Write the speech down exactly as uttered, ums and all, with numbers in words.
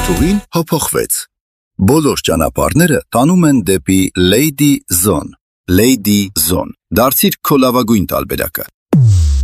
Մարդուհին հափոխվեց։ Բոլոր ճանապարհները տանում են դեպի Lady Zone։ Lady Zone։ Դարձիր քո լավագույն տարբերակը։